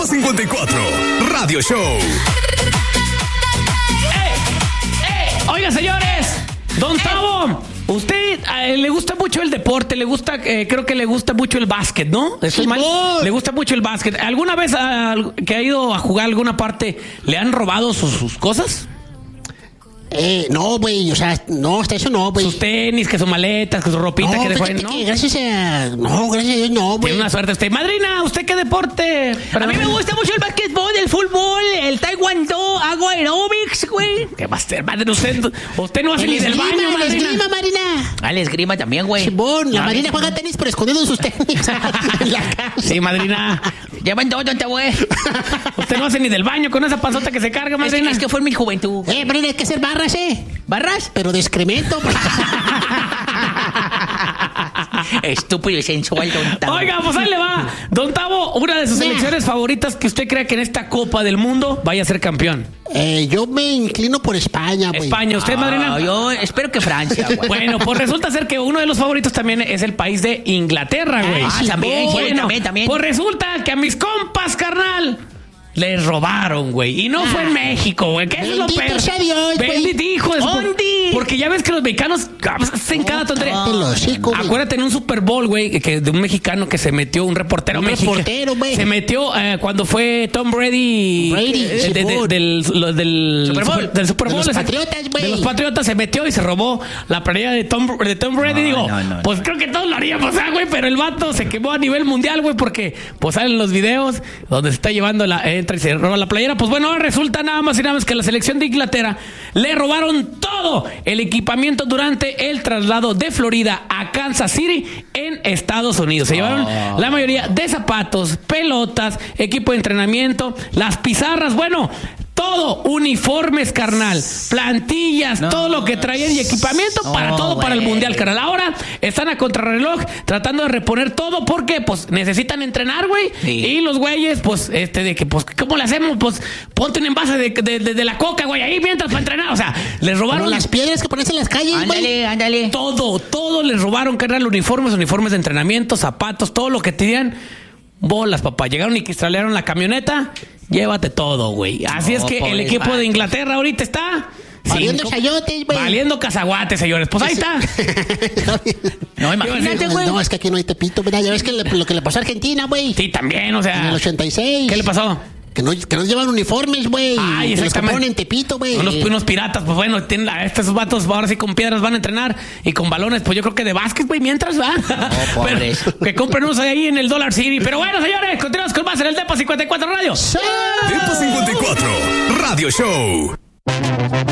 54 Radio Show. Oiga, señores, Don Tavo, usted le gusta mucho el deporte, le gusta, creo que le gusta mucho el básquet, ¿no? ¿Estoy mal? Le gusta mucho el básquet. ¿Alguna vez que ha ido a jugar a alguna parte le han robado sus cosas? No, güey, o sea, no, hasta eso no, güey. Sus tenis, que sus maletas, que su ropita, no, que dejó ¿no? Gracias a Dios, no, güey. Tiene una suerte usted. Madrina, ¿usted qué deporte? A mí me gusta mucho el básquetbol, el fútbol, el taekwondo, hago aerobics, güey. ¿Qué va a hacer, madre? Usted no hace ni del baño, la madrina. esgrima, Marina. Ah, la esgrima también, güey. Simón, la Marina juega tenis pero escondiendo sus tenis en la casa. Sí, madrina. Llevan dos, ¿dónde, güey? Usted no hace ni del baño con esa panzota que se carga, madrina. Es que fue en mi juventud. Marina, hay que hacer barras, ¿Barras? pero de excremento. Estúpido y sensual, Don Tavo. Oiga, pues ahí le va. Don Tavo, una de sus selecciones favoritas que usted crea que en esta Copa del Mundo vaya a ser campeón. Yo me inclino por España, güey. España, ¿usted, madrina? Yo espero que Francia, güey. Bueno, pues resulta ser que uno de los favoritos también es el país de Inglaterra, güey. También, bueno, también. Pues resulta que a mis compas, carnal, les robaron, güey. Y no fue en México, güey. Que eso es lo peor. Bendito sea Dios, güey. Bendito, hijo de su... ¿Dónde? Porque ya ves que los mexicanos hacen cada tontería. Acuérdate en un Super Bowl, güey, que de un mexicano que se metió, un reportero mexicano. Güey. Se metió cuando fue Tom Brady. Del Super Bowl. Del Super Bowl. De los Patriotas, güey. De los Patriotas se metió y se robó la playera de Tom Brady. Pues creo que todos lo haríamos, güey, pero el vato se quemó a nivel mundial, güey, porque pues salen los videos donde se está llevando entra y se roba la playera. Pues bueno, ahora resulta nada más y nada más que la selección de Inglaterra le robaron todo el equipamiento durante el traslado de Florida a Kansas City en Estados Unidos. Se llevaron la mayoría de zapatos, pelotas, equipo de entrenamiento, las pizarras, bueno, todo, uniformes, carnal, plantillas, todo lo que traían y equipamiento para todo, para el mundial, carnal. Ahora están a contrarreloj tratando de reponer todo porque pues necesitan entrenar, güey. Sí. Y los güeyes, pues, de que, pues, ¿cómo le hacemos? Pues, ponte un envase de la coca, güey, ahí mientras para entrenar. O sea, les robaron. Pero las piedras que pones en las calles, güey. Ándale. Todo les robaron, carnal, uniformes de entrenamiento, zapatos, todo lo que tenían. Bolas, papá. Llegaron y cristalearon la camioneta. Llévate todo, güey. Así es que el equipo de Inglaterra ahorita está... Valiendo chayotes, güey. Valiendo cazaguates, señores. Pues ahí está. No, imagínate, güey. No, es que aquí no hay Tepito, ¿verdad? Ya ves que lo que le pasó a Argentina, güey. Sí, también, o sea... En el 86. ¿Qué le pasó? Que no llevan uniformes, güey. Ay, que los compraron en Tepito, güey. Unos piratas, pues bueno, estos vatos ahora sí con piedras van a entrenar y con balones, pues yo creo que de básquet, güey, mientras va. No, pobres. Que compren unos ahí en el Dollar City. Pero bueno, señores, continuamos con más en el Depo 54 Radio. Depo 54 Radio Show.